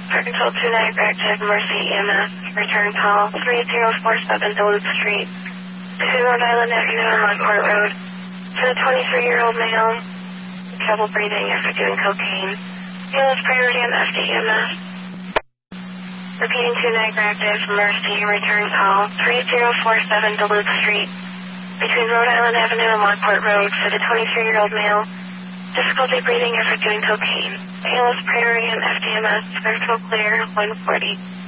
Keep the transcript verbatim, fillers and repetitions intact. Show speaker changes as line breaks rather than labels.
Control two Niagara Active, Mercy E M S, return call three zero four seven Duluth Street, between Rhode Island Avenue and Lockport Road, to a twenty-three-year-old male, trouble breathing after doing cocaine. Ambulance priority on F D E M S. Repeating two Niagara Active, Mercy, return call three zero four seven Duluth Street, between Rhode Island Avenue and Lockport Road, to the twenty-three-year-old male, difficulty breathing after doing cocaine. Ambulance priority on F D M S, virtual clear, one forty.